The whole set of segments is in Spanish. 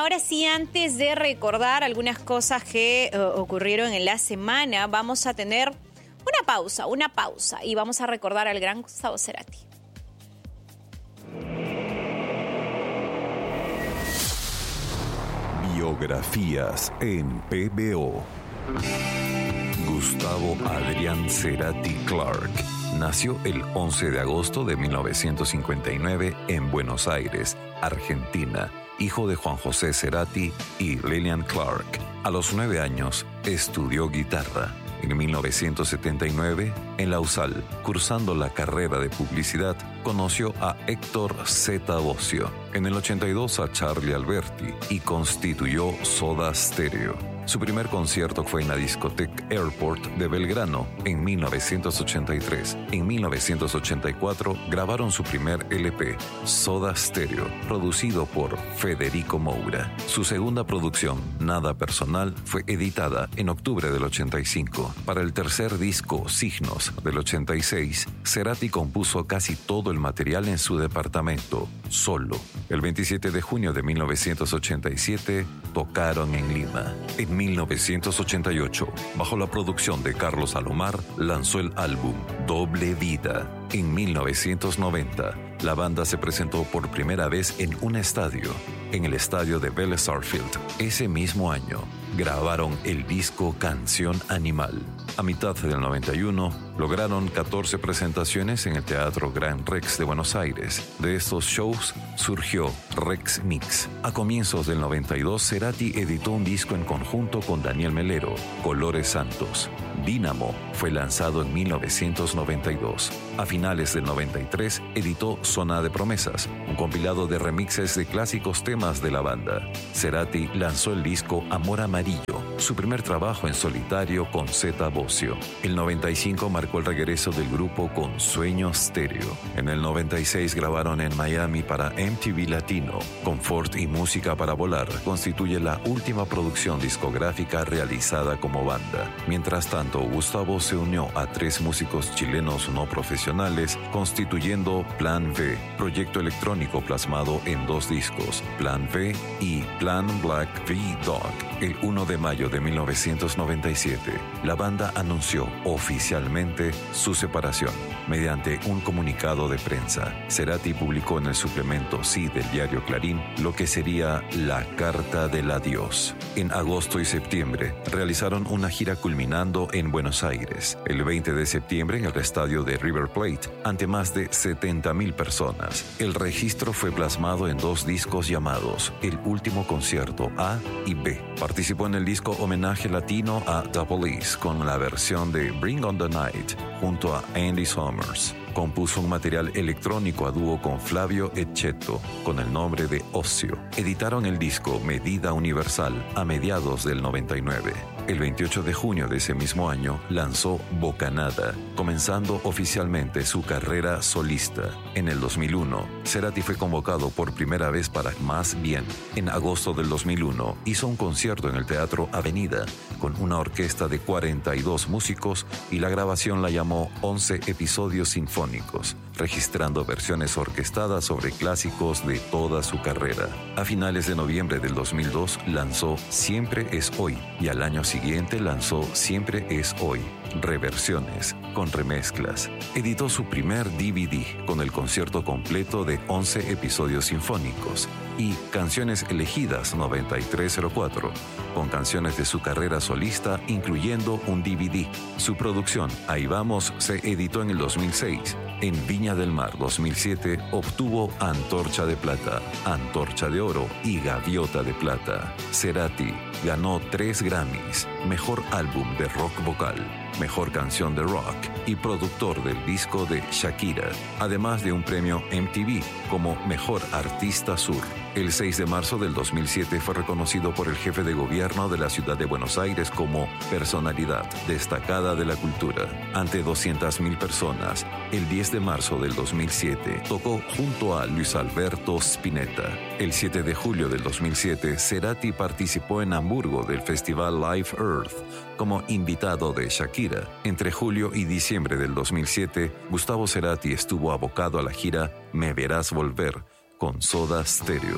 ahora sí, antes de recordar algunas cosas que ocurrieron en la semana, vamos a tener una pausa y vamos a recordar al gran Gustavo Cerati. Biografías en PBO. Gustavo Adrián Cerati Clark nació el 11 de agosto de 1959 en Buenos Aires, Argentina, hijo de Juan José Cerati y Lilian Clark. A los 9 años estudió guitarra. En 1979, en la USAL, cursando la carrera de publicidad, conoció a Héctor Z. Bossio. En el 82 a Charlie Alberti y constituyó Soda Stereo. Su primer concierto fue en la discoteca Airport de Belgrano en 1983. En 1984 grabaron su primer LP, Soda Stereo, producido por Federico Moura. Su segunda producción, Nada Personal, fue editada en octubre del 85. Para el tercer disco, Signos, del 86, Cerati compuso casi todo el material en su departamento, solo. El 27 de junio de 1987 tocaron en Lima. En 1988, bajo la producción de Carlos Alomar, lanzó el álbum Doble Vida. En 1990, la banda se presentó por primera vez en un estadio, en el estadio de Vélez Sarsfield. Ese mismo año, grabaron el disco Canción Animal. A mitad del 91, lograron 14 presentaciones en el Teatro Gran Rex de Buenos Aires. De estos shows surgió Rex Mix. A comienzos del 92, Cerati editó un disco en conjunto con Daniel Melero, Colores Santos. Dínamo fue lanzado en 1992. A finales del 93, editó Zona de Promesas, un compilado de remixes de clásicos temas de la banda. Cerati lanzó el disco Amor Amarillo, su primer trabajo en solitario con Z. Bossio. El 95 marcó el regreso del grupo con Sueño Stereo. En el 96 grabaron en Miami para MTV Latino. Confort y Música para Volar constituye la última producción discográfica realizada como banda. Mientras tanto, Gustavo se unió a 3 músicos chilenos no profesionales, constituyendo Plan V, proyecto electrónico plasmado en 2 discos, Plan V y Plan Black V-Dog. El 1 de mayo de 1997, la banda anunció oficialmente su separación. Mediante un comunicado de prensa, Cerati publicó en el suplemento Sí del diario Clarín lo que sería la Carta del Adiós. En agosto y septiembre realizaron una gira culminando en Buenos Aires. El 20 de septiembre en el estadio de River Plate, ante más de 70,000 personas. El registro fue plasmado en 2 discos llamados El Último Concierto A y B. Participó en el disco Homenaje Latino a The Police con la versión de Bring on the Night junto a Andy Summers. Compuso un material electrónico a dúo con Flavio Ecchetto con el nombre de Ocio. Editaron el disco Medida Universal a mediados del 99. El 28 de junio de ese mismo año lanzó Bocanada, comenzando oficialmente su carrera solista. En el 2001, Cerati fue convocado por primera vez para Más Bien. En agosto del 2001 hizo un concierto en el Teatro Avenida con una orquesta de 42 músicos y la grabación la llamó 11 episodios sinfónicos, registrando versiones orquestadas sobre clásicos de toda su carrera. A finales de noviembre del 2002 lanzó Siempre es Hoy y al año siguiente lanzó Siempre es Hoy, reversiones con remezclas. Editó su primer DVD con el concierto completo de 11 episodios sinfónicos y Canciones Elegidas 9304, con canciones de su carrera solista, incluyendo un DVD. Su producción Ahí Vamos se editó en el 2006. En Viña del Mar 2007 obtuvo Antorcha de Plata, Antorcha de Oro y Gaviota de Plata. Cerati ganó 3 Grammys, Mejor Álbum de Rock Vocal, Mejor Canción de Rock y Productor del Disco de Shakira, además de un premio MTV como Mejor Artista Sur. El 6 de marzo del 2007 fue reconocido por el jefe de gobierno de la ciudad de Buenos Aires como personalidad destacada de la cultura. Ante 200,000 personas, el 10 de marzo del 2007 tocó junto a Luis Alberto Spinetta. El 7 de julio del 2007, Cerati participó en Hamburgo del festival Live Earth como invitado de Shakira. Entre julio y diciembre del 2007, Gustavo Cerati estuvo abocado a la gira Me Verás Volver con Soda Stereo.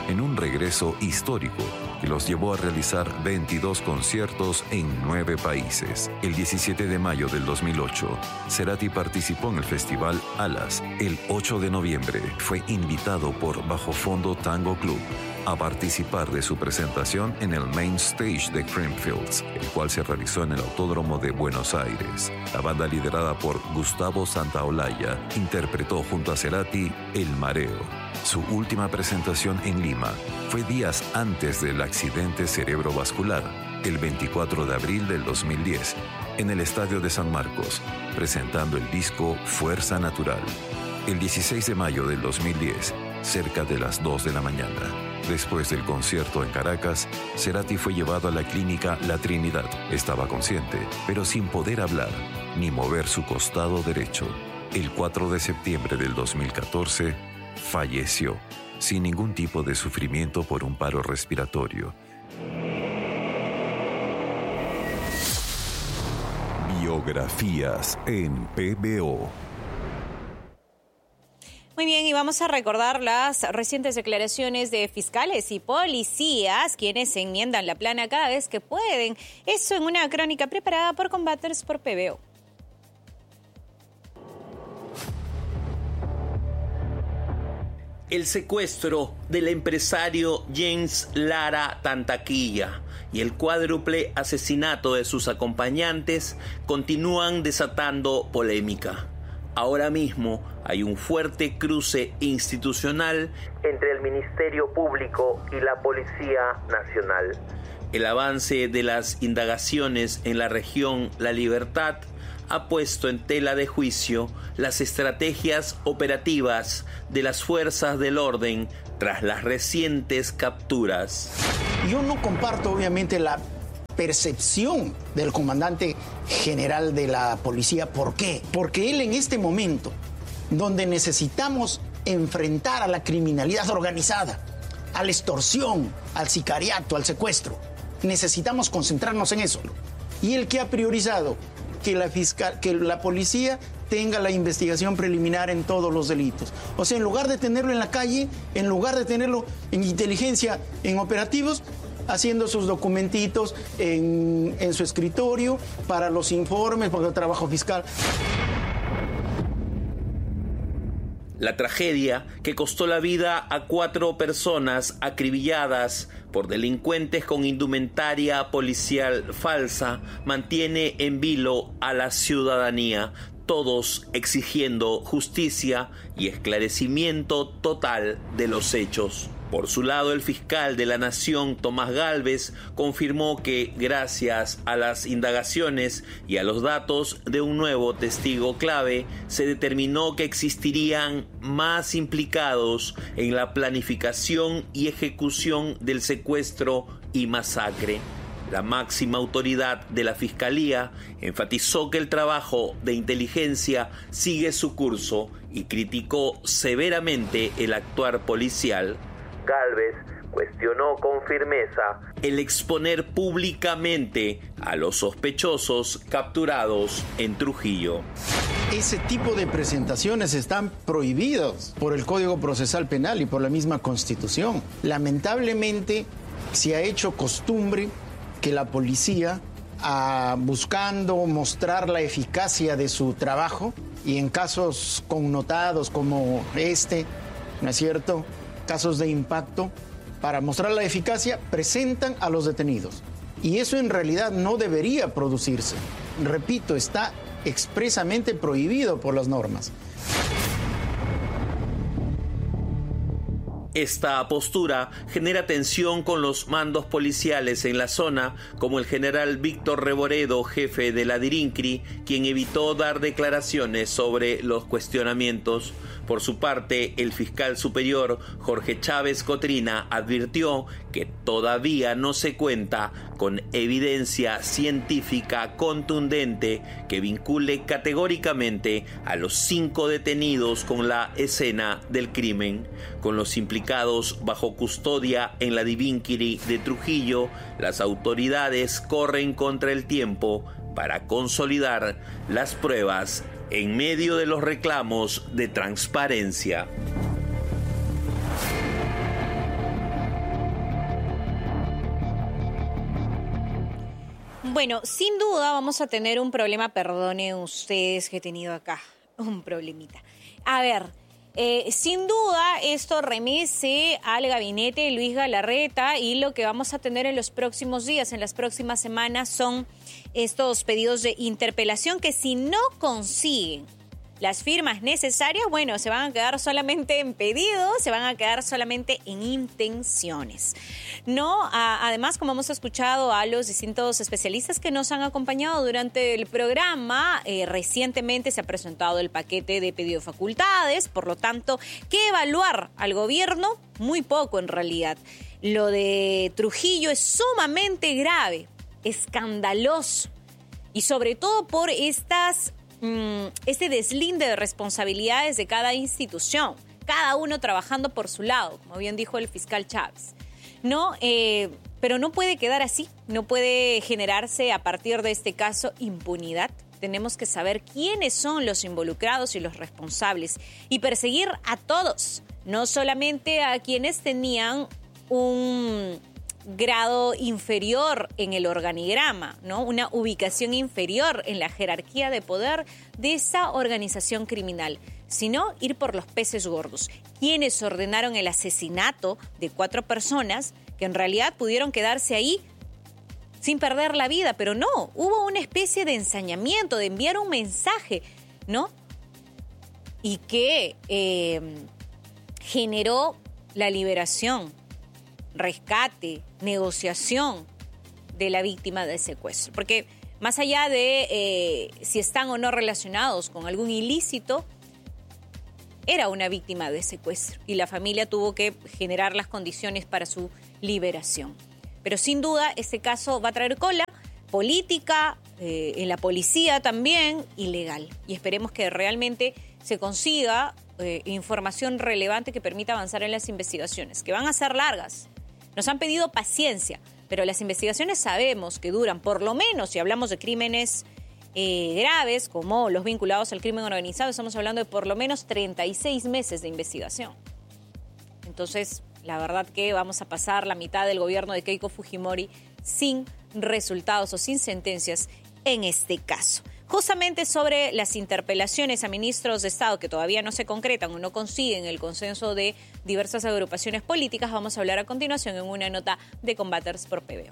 en un regreso histórico que los llevó a realizar 22 conciertos en 9 países. El 17 de mayo del 2008, Cerati participó en el festival Alas. El 8 de noviembre fue invitado por Bajo Fondo Tango Club a participar de su presentación en el Main Stage de Creamfields, el cual se realizó en el Autódromo de Buenos Aires. La banda liderada por Gustavo Santaolalla interpretó junto a Cerati El Mareo. Su última presentación en Lima fue días antes del accidente cerebrovascular, el 24 de abril del 2010, en el Estadio de San Marcos, presentando el disco Fuerza Natural. El 16 de mayo del 2010, cerca de las 2 de la mañana, después del concierto en Caracas, Cerati fue llevado a la clínica La Trinidad. Estaba consciente, pero sin poder hablar ni mover su costado derecho. El 4 de septiembre del 2014, falleció, sin ningún tipo de sufrimiento por un paro respiratorio. Biografías en PBO. Muy bien, y vamos a recordar las recientes declaraciones de fiscales y policías, quienes enmiendan la plana cada vez que pueden. Eso en una crónica preparada por Combaters por PBO. El secuestro del empresario James Lara Tantaquilla y el cuádruple asesinato de sus acompañantes continúan desatando polémica. Ahora mismo hay un fuerte cruce institucional entre el Ministerio Público y la Policía Nacional. El avance de las indagaciones en la región La Libertad ha puesto en tela de juicio las estrategias operativas de las fuerzas del orden tras las recientes capturas. Yo no comparto obviamente la percepción del comandante general de la policía. ¿Por qué? Porque él en este momento, donde necesitamos enfrentar a la criminalidad organizada, a la extorsión, al sicariato, al secuestro, necesitamos concentrarnos en eso. Y el que ha priorizado que la policía tenga la investigación preliminar en todos los delitos. O sea, en lugar de tenerlo en la calle, en lugar de tenerlo en inteligencia, en operativos, haciendo sus documentitos en su escritorio para los informes, para el trabajo fiscal. La tragedia que costó la vida a 4 personas acribilladas por delincuentes con indumentaria policial falsa mantiene en vilo a la ciudadanía, todos exigiendo justicia y esclarecimiento total de los hechos. Por su lado, el fiscal de la Nación, Tomás Gálvez, confirmó que gracias a las indagaciones y a los datos de un nuevo testigo clave, se determinó que existirían más implicados en la planificación y ejecución del secuestro y masacre. La máxima autoridad de la Fiscalía enfatizó que el trabajo de inteligencia sigue su curso y criticó severamente el actuar policial. Gálvez cuestionó con firmeza el exponer públicamente a los sospechosos capturados en Trujillo. Ese tipo de presentaciones están prohibidos por el Código Procesal Penal y por la misma Constitución. Lamentablemente se ha hecho costumbre que la policía, buscando mostrar la eficacia de su trabajo, y en casos connotados como este, ¿no es cierto?, casos de impacto, para mostrar la eficacia, presentan a los detenidos. Y eso en realidad no debería producirse. Repito, está expresamente prohibido por las normas. Esta postura genera tensión con los mandos policiales en la zona, como el general Víctor Reboredo, jefe de la DIRINCRI, quien evitó dar declaraciones sobre los cuestionamientos. Por su parte, el fiscal superior Jorge Chávez Cotrina advirtió que todavía no se cuenta con evidencia científica contundente que vincule categóricamente a los 5 detenidos con la escena del crimen. Con los implicados bajo custodia en la DIRINCRI de Trujillo, las autoridades corren contra el tiempo para consolidar las pruebas en medio de los reclamos de transparencia. Bueno, sin duda vamos a tener un problema, perdonen ustedes que he tenido acá un problemita. A ver, sin duda esto remece al gabinete de Luis Galarreta y lo que vamos a tener en los próximos días, en las próximas semanas, son estos pedidos de interpelación que si no consiguen las firmas necesarias, bueno, se van a quedar solamente en pedidos, se van a quedar solamente en intenciones. No, además, como hemos escuchado a los distintos especialistas que nos han acompañado durante el programa, recientemente se ha presentado el paquete de pedido de facultades, por lo tanto, ¿qué evaluar al gobierno? Muy poco en realidad. Lo de Trujillo es sumamente grave, escandaloso, y sobre todo por este deslinde de responsabilidades de cada institución, cada uno trabajando por su lado, como bien dijo el fiscal Chávez. No, pero no puede quedar así, no puede generarse a partir de este caso impunidad. Tenemos que saber quiénes son los involucrados y los responsables y perseguir a todos, no solamente a quienes tenían un grado inferior en el organigrama, ¿no? Una ubicación inferior en la jerarquía de poder de esa organización criminal, sino ir por los peces gordos. Quienes ordenaron el asesinato de 4 personas que en realidad pudieron quedarse ahí sin perder la vida, pero no, hubo una especie de ensañamiento, de enviar un mensaje, ¿no? Y que generó la liberación, rescate, negociación de la víctima del secuestro. Porque más allá de si están o no relacionados con algún ilícito, era una víctima de secuestro y la familia tuvo que generar las condiciones para su liberación. Pero sin duda este caso va a traer cola política, en la policía también, y legal. Y esperemos que realmente se consiga información relevante que permita avanzar en las investigaciones, que van a ser largas. Nos han pedido paciencia, pero las investigaciones sabemos que duran, por lo menos, si hablamos de crímenes graves, como los vinculados al crimen organizado, estamos hablando de por lo menos 36 meses de investigación. Entonces, la verdad que vamos a pasar la mitad del gobierno de Keiko Fujimori sin resultados o sin sentencias en este caso. Justamente sobre las interpelaciones a ministros de Estado que todavía no se concretan o no consiguen el consenso de diversas agrupaciones políticas, vamos a hablar a continuación en una nota de Combaters por PBO.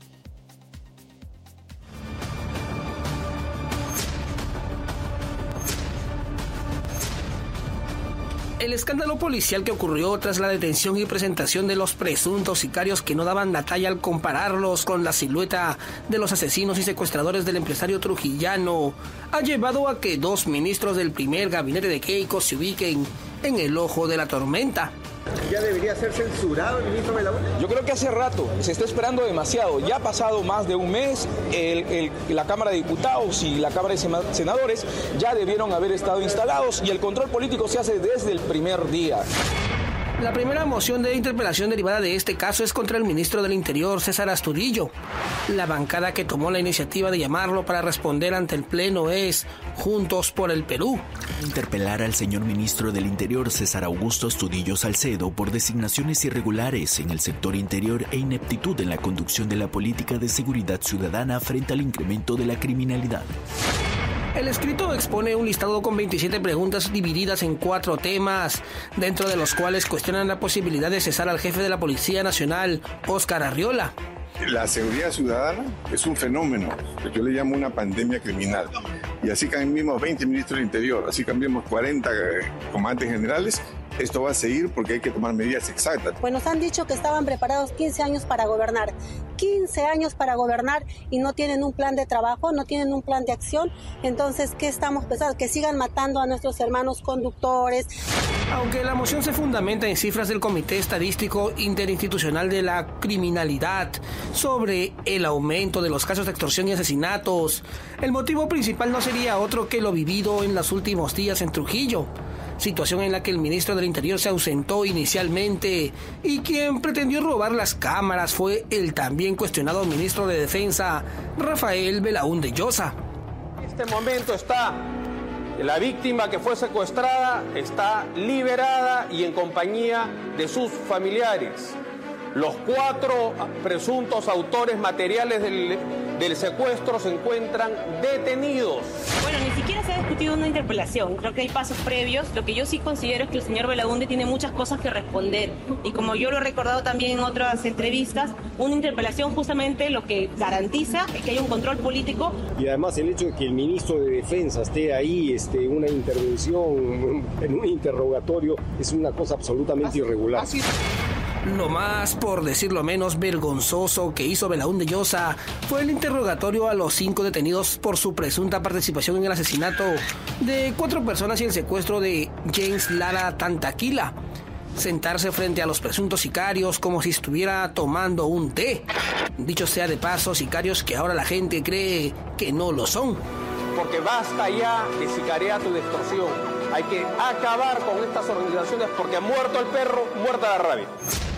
El escándalo policial que ocurrió tras la detención y presentación de los presuntos sicarios que no daban la talla al compararlos con la silueta de los asesinos y secuestradores del empresario trujillano ha llevado a que 2 ministros del primer gabinete de Keiko se ubiquen en el ojo de la tormenta. ¿Ya debería ser censurado el ministro Melabón? Yo creo que hace rato, se está esperando demasiado. Ya ha pasado más de un mes, la Cámara de Diputados y la Cámara de Senadores ya debieron haber estado instalados y el control político se hace desde el primer día. La primera moción de interpelación derivada de este caso es contra el ministro del Interior, César Astudillo. La bancada que tomó la iniciativa de llamarlo para responder ante el Pleno es Juntos por el Perú. Interpelar al señor ministro del Interior, César Augusto Astudillo Salcedo, por designaciones irregulares en el sector interior e ineptitud en la conducción de la política de seguridad ciudadana frente al incremento de la criminalidad. El escrito expone un listado con 27 preguntas divididas en 4 temas, dentro de los cuales cuestionan la posibilidad de cesar al jefe de la Policía Nacional, Óscar Arriola. La seguridad ciudadana es un fenómeno que yo le llamo una pandemia criminal. Y así cambiamos 20 ministros del Interior, así cambiamos 40 comandantes generales. Esto va a seguir porque hay que tomar medidas exactas. Pues nos han dicho que estaban preparados 15 años para gobernar. 15 años para gobernar y no tienen un plan de trabajo, no tienen un plan de acción. Entonces, ¿qué estamos pensando? Que sigan matando a nuestros hermanos conductores. Aunque la moción se fundamenta en cifras del Comité Estadístico Interinstitucional de la Criminalidad sobre el aumento de los casos de extorsión y asesinatos, el motivo principal no sería otro que lo vivido en los últimos días en Trujillo. Situación en la que el ministro del Interior se ausentó inicialmente y quien pretendió robar las cámaras fue el también cuestionado ministro de Defensa, Rafael Belaúnde Llosa. En este momento está la víctima que fue secuestrada, está liberada y en compañía de sus familiares. Los 4 presuntos autores materiales del secuestro se encuentran detenidos. Bueno, ni siquiera se ha discutido una interpelación. Creo que hay pasos previos. Lo que yo sí considero es que el señor Belaúnde tiene muchas cosas que responder. Y como yo lo he recordado también en otras entrevistas, una interpelación justamente lo que garantiza es que hay un control político. Y además el hecho de que el ministro de Defensa esté ahí, una intervención en un interrogatorio, es una cosa absolutamente irregular. Lo más, por decirlo menos, vergonzoso que hizo Belaúnde Llosa fue el interrogatorio a los 5 detenidos por su presunta participación en el asesinato de 4 personas y el secuestro de James Lara Tantaquila. Sentarse frente a los presuntos sicarios como si estuviera tomando un té. Dicho sea de paso, sicarios que ahora la gente cree que no lo son. Porque basta ya de sicariato y de extorsión. Hay que acabar con estas organizaciones porque ha muerto el perro, muerta la rabia.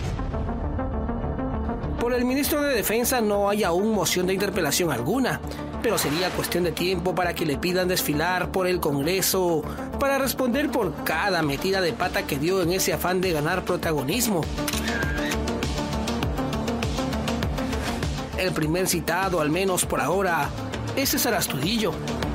Por el ministro de Defensa no hay aún moción de interpelación alguna, pero sería cuestión de tiempo para que le pidan desfilar por el Congreso para responder por cada metida de pata que dio en ese afán de ganar protagonismo. El primer citado, al menos por ahora, es César Astudillo.